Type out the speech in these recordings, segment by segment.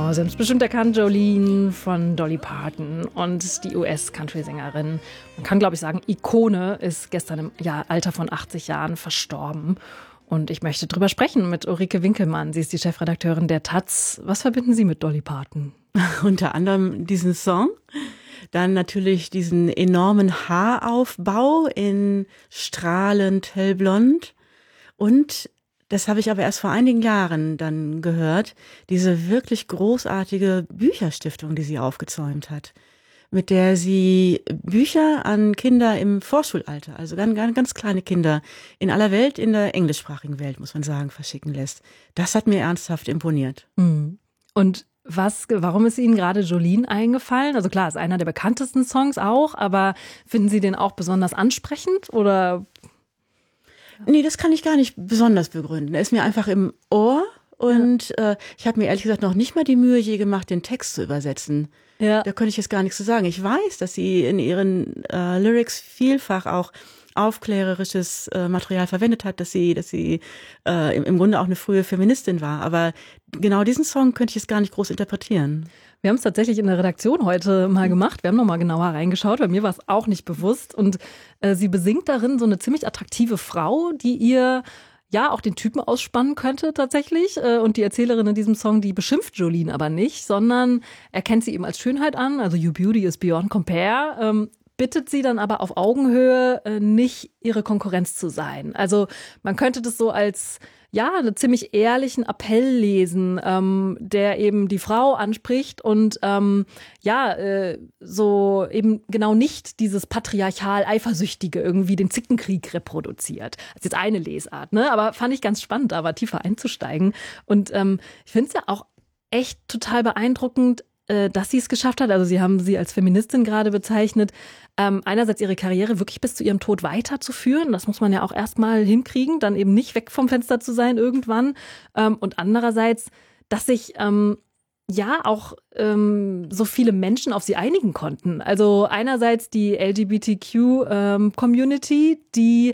Genau, selbstbestimmt erkannt, Jolene von Dolly Parton. Und die US-Country-Sängerin, man kann glaube ich sagen, Ikone, ist gestern im Alter von 80 Jahren verstorben. Und ich möchte drüber sprechen mit Ulrike Winkelmann. Sie ist die Chefredakteurin der Taz. Was verbinden Sie mit Dolly Parton? Unter anderem diesen Song, dann natürlich diesen enormen Haaraufbau in strahlend hellblond und das habe ich aber erst vor einigen Jahren dann gehört, diese wirklich großartige Bücherstiftung, die sie aufgezäumt hat, mit der sie Bücher an Kinder im Vorschulalter, also ganz kleine Kinder in aller Welt, in der englischsprachigen Welt, muss man sagen, verschicken lässt. Das hat mir ernsthaft imponiert. Und warum ist Ihnen gerade Jolene eingefallen? Also klar, ist einer der bekanntesten Songs auch, aber finden Sie den auch besonders ansprechend oder? Nee, das kann ich gar nicht besonders begründen. Er ist mir einfach im Ohr und ich habe mir ehrlich gesagt noch nicht mal die Mühe je gemacht, den Text zu übersetzen. Ja. Da könnte ich jetzt gar nichts zu sagen. Ich weiß, dass sie in ihren Lyrics vielfach auch aufklärerisches Material verwendet hat, dass sie im Grunde auch eine frühe Feministin war. Aber genau diesen Song könnte ich jetzt gar nicht groß interpretieren. Wir haben es tatsächlich in der Redaktion heute mal gemacht. Wir haben noch mal genauer reingeschaut. Bei mir war es auch nicht bewusst. Und sie besingt darin so eine ziemlich attraktive Frau, die ihr ja auch den Typen ausspannen könnte tatsächlich. Und die Erzählerin in diesem Song, die beschimpft Jolene aber nicht, sondern erkennt sie eben als Schönheit an. Also "Your beauty is beyond compare." Bittet sie dann aber auf Augenhöhe, nicht ihre Konkurrenz zu sein. Also man könnte das so als einen ziemlich ehrlichen Appell lesen, der eben die Frau anspricht und so eben genau nicht dieses patriarchal-eifersüchtige irgendwie den Zickenkrieg reproduziert. Das ist jetzt eine Lesart, ne? Aber fand ich ganz spannend, da tiefer einzusteigen. Und ich finde es ja auch echt total beeindruckend, dass sie es geschafft hat. Also Sie haben sie als Feministin gerade bezeichnet, einerseits ihre Karriere wirklich bis zu ihrem Tod weiterzuführen. Das muss man ja auch erstmal hinkriegen, dann eben nicht weg vom Fenster zu sein irgendwann. Und andererseits, dass sich auch so viele Menschen auf sie einigen konnten. Also einerseits die LGBTQ-Community, die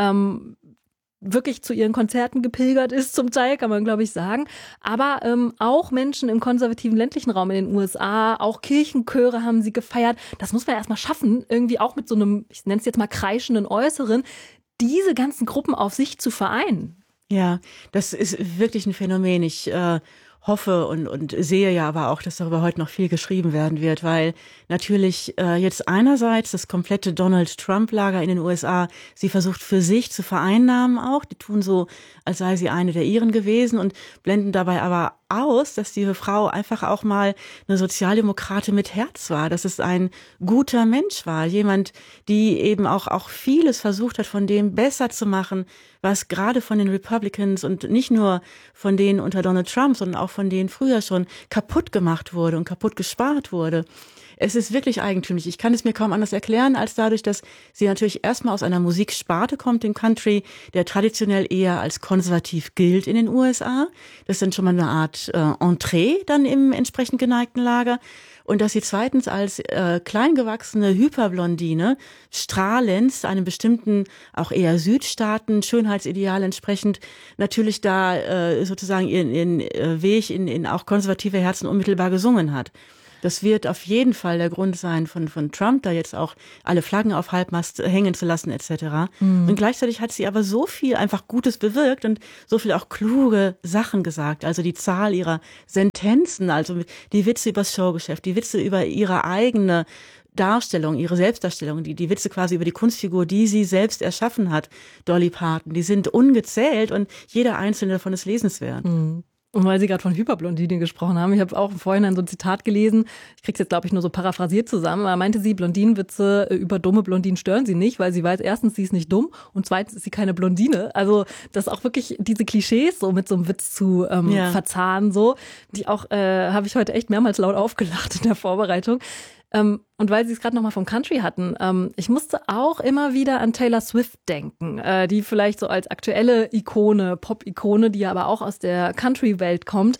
wirklich zu ihren Konzerten gepilgert ist, zum Teil, kann man glaube ich sagen. Aber auch Menschen im konservativen ländlichen Raum in den USA, auch Kirchenchöre haben sie gefeiert. Das muss man erstmal schaffen, irgendwie auch mit so einem, ich nenne es jetzt mal kreischenden Äußeren, diese ganzen Gruppen auf sich zu vereinen. Ja, das ist wirklich ein Phänomen. Ich hoffe und sehe ja aber auch, dass darüber heute noch viel geschrieben werden wird, weil natürlich jetzt einerseits das komplette Donald-Trump-Lager in den USA sie versucht für sich zu vereinnahmen auch. Die tun so, als sei sie eine der ihren gewesen und blenden dabei aber aus, dass diese Frau einfach auch mal eine Sozialdemokratin mit Herz war, dass es ein guter Mensch war, jemand, die eben auch vieles versucht hat, von dem besser zu machen, was gerade von den Republicans und nicht nur von denen unter Donald Trump, sondern auch von denen früher schon kaputt gemacht wurde und kaputt gespart wurde. Es ist wirklich eigentümlich. Ich kann es mir kaum anders erklären, als dadurch, dass sie natürlich erstmal aus einer Musiksparte kommt, dem Country, der traditionell eher als konservativ gilt in den USA. Das ist dann schon mal eine Art Entree dann im entsprechend geneigten Lager. Und dass sie zweitens als kleingewachsene Hyperblondine strahlend einem bestimmten, auch eher Südstaaten Schönheitsideal entsprechend natürlich da sozusagen ihren Weg in auch konservative Herzen unmittelbar gesungen hat. Das wird auf jeden Fall der Grund sein von Trump, da jetzt auch alle Flaggen auf Halbmast hängen zu lassen etc. Und gleichzeitig hat sie aber so viel einfach Gutes bewirkt und so viel auch kluge Sachen gesagt. Also die Zahl ihrer Sentenzen, also die Witze übers Showgeschäft, die Witze über ihre eigene Darstellung, ihre Selbstdarstellung, die Witze quasi über die Kunstfigur, die sie selbst erschaffen hat, Dolly Parton, die sind ungezählt und jeder einzelne davon ist lesenswert. Und weil Sie gerade von Hyperblondine gesprochen haben, ich habe auch im Vorhinein so ein Zitat gelesen, ich krieg's jetzt glaube ich nur so paraphrasiert zusammen, aber meinte sie, Blondinenwitze über dumme Blondinen stören sie nicht, weil sie weiß, erstens, sie ist nicht dumm und zweitens ist sie keine Blondine. Also das auch wirklich diese Klischees so mit so einem Witz zu verzahnen, so, die auch habe ich heute echt mehrmals laut aufgelacht in der Vorbereitung. Und weil Sie es gerade nochmal vom Country hatten, ich musste auch immer wieder an Taylor Swift denken, die vielleicht so als aktuelle Ikone, Pop-Ikone, die ja aber auch aus der Country-Welt kommt,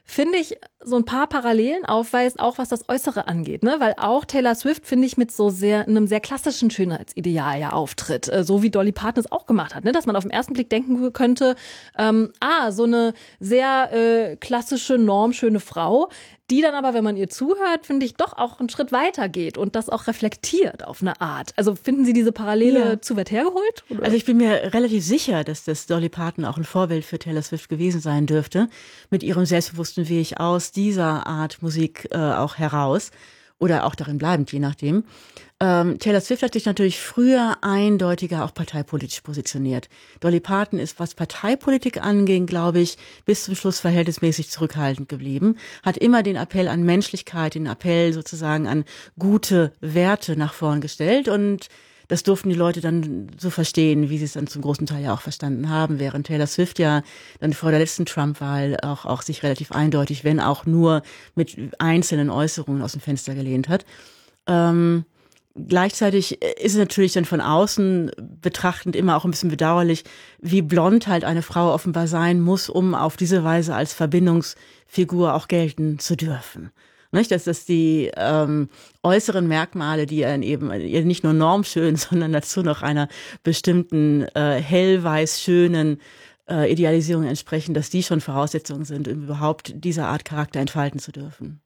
finde ich, so ein paar Parallelen aufweist, auch was das Äußere angeht, ne? Weil auch Taylor Swift, finde ich, mit einem sehr klassischen Schönheitsideal ja auftritt, so wie Dolly Parton es auch gemacht hat, ne? Dass man auf den ersten Blick denken könnte, so eine sehr klassische, normschöne Frau, die dann aber, wenn man ihr zuhört, finde ich, doch auch einen Schritt weiter geht und das auch reflektiert auf eine Art. Also finden Sie diese Parallele zu weit hergeholt? Oder? Also ich bin mir relativ sicher, dass das Dolly Parton auch ein Vorbild für Taylor Swift gewesen sein dürfte, mit ihrem selbstbewussten Weg aus dieser Art Musik auch heraus oder auch darin bleibend, je nachdem. Taylor Swift hat sich natürlich früher eindeutiger auch parteipolitisch positioniert. Dolly Parton ist, was Parteipolitik anging, glaube ich, bis zum Schluss verhältnismäßig zurückhaltend geblieben, hat immer den Appell an Menschlichkeit, den Appell sozusagen an gute Werte nach vorn gestellt und das durften die Leute dann so verstehen, wie sie es dann zum großen Teil ja auch verstanden haben, während Taylor Swift ja dann vor der letzten Trump-Wahl auch sich relativ eindeutig, wenn auch nur mit einzelnen Äußerungen aus dem Fenster gelehnt hat. Gleichzeitig ist es natürlich dann von außen betrachtend immer auch ein bisschen bedauerlich, wie blond halt eine Frau offenbar sein muss, um auf diese Weise als Verbindungsfigur auch gelten zu dürfen. Nicht, dass das die äußeren Merkmale, die eben nicht nur normschön, sondern dazu noch einer bestimmten hellweiß schönen Idealisierung entsprechen, dass die schon Voraussetzungen sind, um überhaupt dieser Art Charakter entfalten zu dürfen.